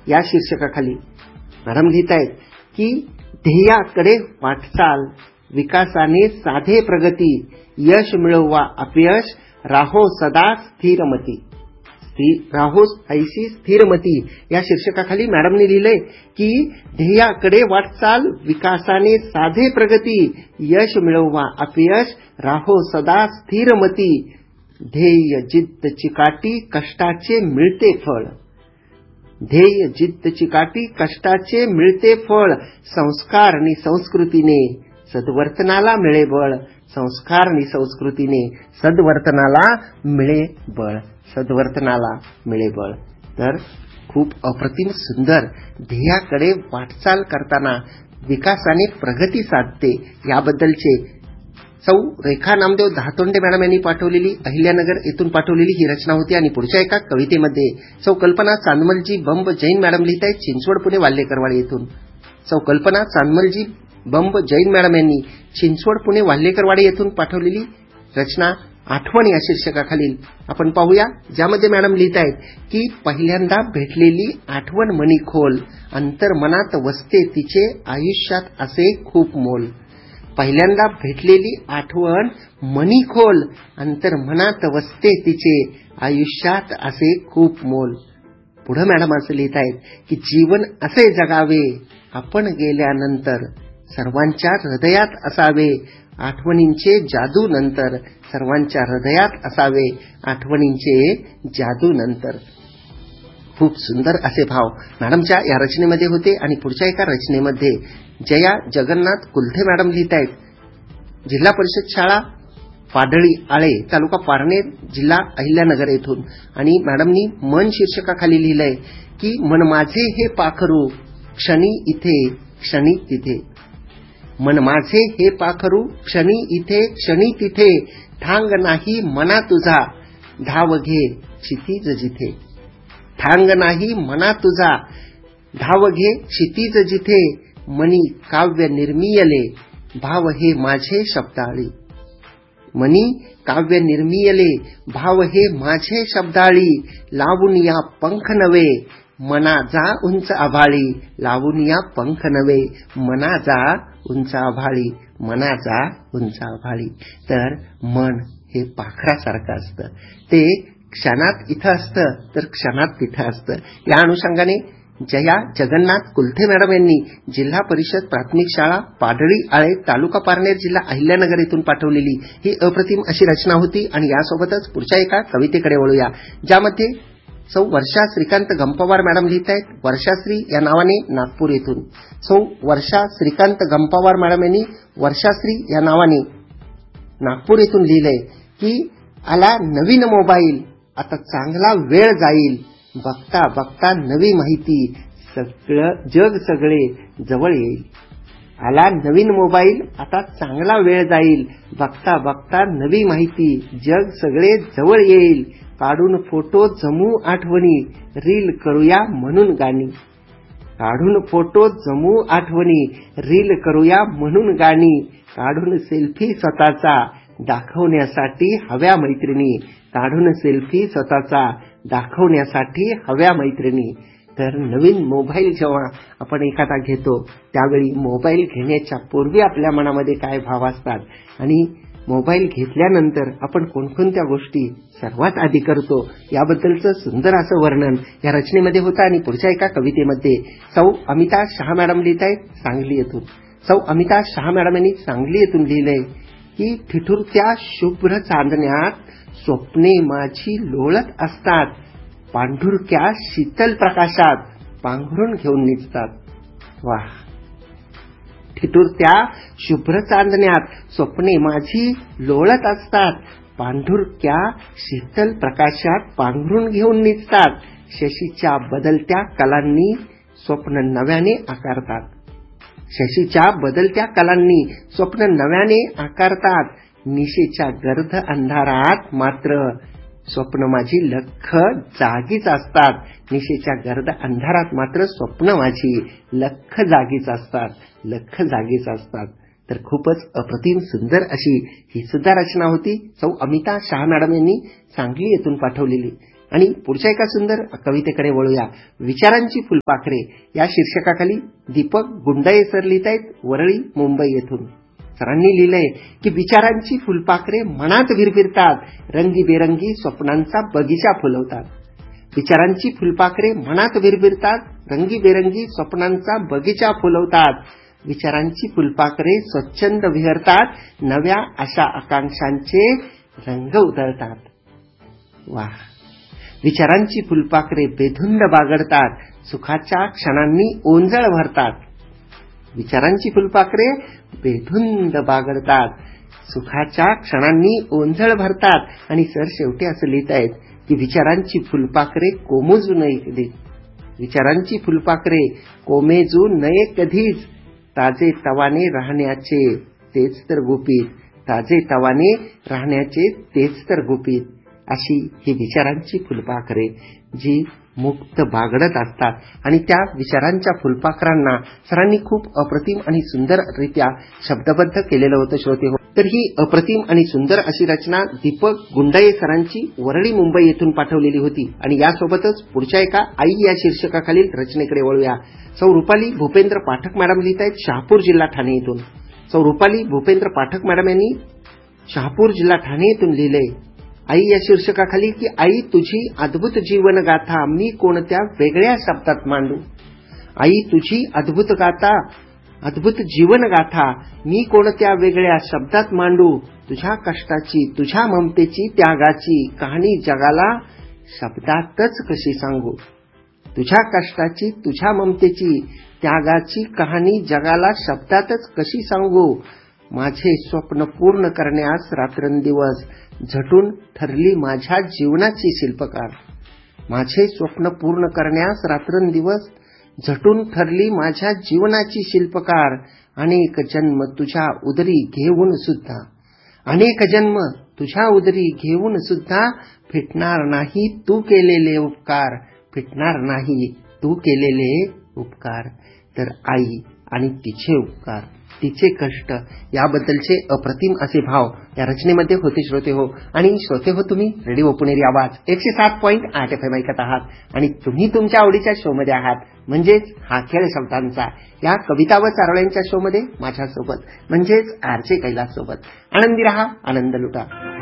या शीर्षकाखाली मॅडम लिहित आहेत की ध्येयाकडे वाटचाल, विकासाने साधे प्रगती, यश मिळवा अपयश, राहो सदा स्थिरमती. राहो ऐशी स्थिरमती या शीर्षकाखाली मॅडमने लिहिलंय की ध्येयाकडे वाटचाल, विकासाने साधे प्रगती, यश मिळवा अपयश, राहो सदा स्थिरमती. ध्येय जिद्द चिकाटी, कष्टाचे मिळते फळ. ध्येय जिद्द चिकाटी, कष्टाचे मिळते फळ. संस्कार आणि संस्कृतीने सद्वर्तनाला मिळे बळ. संस्कार आणि संस्कृतीने सद्वर्तनाला मिळे बळ. सद्वर्तनाला मिळे बळ. तर खूप अप्रतिम सुंदर ध्येयाकडे वाटचाल करताना विकासाने प्रगती साधते याबद्दलचे सौ रेखा नामदेव धातोंडे मॅडम यांनी पाठवलेली, अहिल्यानगर येथून पाठवलेली ही रचना होती. आणि पुढच्या एका कवितेमध्ये सौ कल्पना चांदमलजी बंब जैन मॅडम लिहित आहेत, चिंचवड पुणे वाल्हेकरवाडी येथून. सौ कल्पना चांदमलजी बंब जैन मॅडम यांनी चिंचवड पुणे वाल्हेकरवाडी येथून पाठवलेली रचना आठवण या शीर्षकाखालील आपण पाहूया, ज्यामध्ये मॅडम लिहित आहेत की पहिल्यांदा भेटलेली आठवण मनी खोल, अंतर्मनात वसते तिचे आयुष्यात असे खूप मोल. पहिल्यांदा भेटलेली आठवण मनी खोल, अंतर्मनात वसते तिचे आयुष्यात असे खूप मोल. पुढे मॅडम असं लिहित आहेत की जीवन असे जगावे आपण गेल्यानंतर, सर्वांच्या हृदयात असावे आठवणींचे जादू नंतर. सर्वांच्या हृदयात असावे आठवणींचे जादू नंतर. खूप सुंदर असे भाव मॅडमच्या या रचनेमध्ये होते. आणि पुढच्या एका रचनेमध्ये जया जगन्नाथ कुलथे मॅडम लिहित आहेत, जिल्हा परिषद शाळा पाडळी आळे, तालुका पारनेर, जिल्हा अहिल्यानगर येथून. आणि मॅडमनी मन शीर्षकाखाली लिहिलंय की मन माझे हे पाखरू, क्षणी इथे क्षणी तिथे. मन माझे हे पाखरू, क्षणी इथे क्षणी तिथे, ठांग नाही मना तुझा, धाव घे क्षितिज जिथे. ठांग नाही मना तुझा, धाव घे क्षितिज जिथे, मनी काव्य निर्मियले, भाव हे माझे शब्दाळी. मनी काव्य निर्मियले, भाव हे माझे शब्दाळी, लावून या पंख नवे, मना जा उंच आभाळी. लावून या पंख नवे, मना जा उंच आभाळी. मना जा उंच आभाळी. तर मन हे पाखरासारखं असतं, ते क्षणात इथं असतं तर क्षणात तिथं असतं. या अनुषंगाने जया जगन्नाथ कुलथे मॅडम यांनी जिल्हा परिषद प्राथमिक शाळा पाडळी आळे, तालुका पारनेर, जिल्हा अहिल्यानगर येथून पाठवलेली ही अप्रतिम अशी रचना होती. आणि यासोबतच पुढच्या एका कवितेकडे वळूया, ज्यामध्ये सौ वर्षा श्रीकांत गंपावार मॅडम लिहित आहेत, वर्षाश्री या नावाने नागपूर येथून. सौ वर्षा श्रीकांत गंपावार मॅडम यांनी वर्षाश्री या नावाने नागपूर येथून लिहिलंय की आला नवीन मोबाईल, आता चांगला वेळ जाईल, बघता बघता नवी माहिती, सगळं जग सगळे जवळ येईल. आला नवीन मोबाईल, आता चांगला वेळ जाईल, बघता बघता नवी माहिती, जग सगळे जवळ येईल. काढून फोटो जमू आठवणी, रील करूया म्हणून गाणी. काढून फोटो जमू आठवणी, रील करूया म्हणून गाणी. काढून सेल्फी स्वतःचा, दाखवण्यासाठी हव्या मैत्रिणी. काढून सेल्फी स्वतःचा, दाखवण्यासाठी हव्या मैत्रिणी. तर नवीन मोबाईल जेव्हा आपण एखादा घेतो त्यावेळी मोबाईल घेण्याच्या पूर्वी आपल्या मनामध्ये काय भाव असतात आणि मोबाईल घेतल्यानंतर आपण कोणकोणत्या गोष्टी सर्वात आधी करतो याबद्दलचं सुंदर असं वर्णन या रचनेमध्ये होतं. आणि पुढच्या एका कवितेमध्ये सौ अमिता शहा मॅडम लिहित आहेत सांगली येथून. सौ अमिता शहा मॅडम यांनी सांगली येथून लिहिलंय की ठिठुरत्या शुभ्र चांदण्यात स्वप्ने माझी लोळत असतात, पांढुरक्या शीतल प्रकाशात पांघरून घेऊन निघतात. वाह! ठिठुरत्या शुभ्र चांदण्यात स्वप्ने माझी लोळत असतात, पांढुरक्या शीतल प्रकाशात पांघरून घेऊन निघतात. शशीच्या बदलत्या कलांनी स्वप्न नव्याने आकारतात. शशीच्या बदलत्या कलांनी स्वप्न नव्याने आकारतात. निशेच्या गर्द अंधारात मात्र स्वप्न माझी लख्ख जागीच असतात. निशेच्या गर्द अंधारात मात्र स्वप्न माझी लख्ख जागीच असतात. लख्ख जागीच असतात. तर खूपच अप्रतिम सुंदर अशी ही सुद्धा रचना होती सौ अमिता शहा मॅडम यांनी सांगली येथून पाठवलेली. आणि पुढच्या एका सुंदर कवितेकडे वळूया. विचारांची फुलपाखरे या शीर्षकाखाली दीपक गुंडाळे सर लिहितायत वरळी मुंबई येथून. सरांनी लिहिलंय की विचारांची फुलपाखरे मनात विरविरतात, रंगीबेरंगी स्वप्नांचा बगीचा फुलवतात. विचारांची फुलपाखरे मनात विरविरतात, रंगीबेरंगी स्वप्नांचा बगीचा फुलवतात. विचारांची फुलपाखरे स्वच्छंद विहरतात, नव्या आशा आकांक्षांचे रंग उधळतात. वाह! विचारांची फुलपाखरे बेधुंद बागडतात, सुखाच्या क्षणांनी ओंजळ भरतात. विचारांची फुलपाखरे बेधुंद बागडतात, सुखाच्या क्षणांनी ओंजळ भरतात. आणि सर शेवटी असं लिहित आहेत की विचारांची फुलपाखरे कोमेजू नये कधीच. विचारांची फुलपाखरे कोमेजू नये कधीच, ताजे तवाने राहण्याचे तेच तर गुपित, ताजे तवाने राहण्याचे तेच तर गुपित. अशी ही विचारांची फुलपाखरे जी मुक्त बागडत असतात. आणि त्या विचारांच्या फुलपाखरांना सरांनी खूप अप्रतिम आणि सुंदररित्या शब्दबद्ध केलेलं होतं श्रोते हो. तर ही अप्रतिम आणि सुंदर अशी रचना दीपक गुंडाळे सरांची वरळी मुंबई येथून पाठवलेली होती. आणि यासोबतच पुढच्या एका आई या शीर्षकाखालील रचनेकडे वळूया. सौ रुपाली भूपेंद्र पाठक मॅडम लिहित आहेत शहापूर जिल्हा ठाणे येथून. सौ रुपाली भूपेंद्र पाठक मॅडम यांनी शहापूर जिल्हा ठाणे येथून लिहिलंय आई या शीर्षकाखाली की आई तुझी अद्भुत जीवन गाथा मी कोणत्या वेगळ्या शब्दात मांडू. आई तुझी अद्भुत जीवन गाथा मी कोणत्या वेगळ्या शब्दात मांडू. तुझ्या कष्टाची, तुझ्या ममतेची, त्यागाची कहाणी जगाला शब्दातच कशी सांगू. तुझ्या कष्टाची, तुझ्या ममतेची, त्यागाची कहाणी जगाला शब्दातच कशी सांगू. माझे स्वप्न पूर्ण करण्यास रात्रंदिवस झटून ठरली माझ्या जीवनाची शिल्पकार. माझे स्वप्न पूर्ण करण्यास रात्रंदिवस झटून ठरली माझ्या जीवनाची शिल्पकार. अनेक जन्म तुझ्या उदरी घेऊन सुद्धा, अनेक जन्म तुझ्या उदरी घेऊन सुद्धा फिटणार नाही तू केलेले उपकार, फिटणार नाही तू केलेले उपकार. तर आई आणि तिचे उपकार, तिचे कष्ट याबद्दलचे अप्रतिम असे भाव या रचनेमध्ये होते श्रोते हो. आणि श्रोते हो, तुम्ही रेडिओ पुणेरी आवाज 107.8 FM ऐकत आहात आणि तुम्ही तुमच्या आवडीच्या शो मध्ये आहात, म्हणजेच हा खेळ शब्दांचा. या कविता व चारोळ्यांच्या शो मध्ये माझ्यासोबत म्हणजेच आरजे कैलास सोबत. आनंदी रहा, आनंद लुटा.